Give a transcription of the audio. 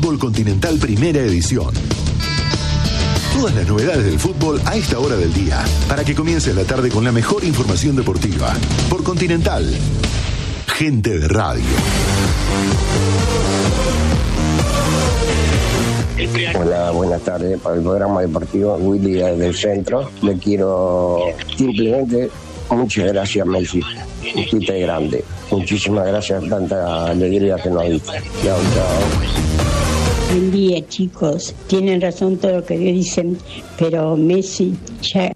Fútbol Continental Primera Edición. Todas las novedades del fútbol a esta hora del día, para que comiences la tarde con la mejor información deportiva. Por Continental, gente de radio. Hola, buenas tardes. Para el programa deportivo Willy del Centro, le quiero simplemente muchas gracias, Messi. Un chiste grande. Muchísimas gracias, tanta alegría que nos diste. Chao, chao. Buen día, chicos. Tienen razón todo lo que dicen, pero Messi ya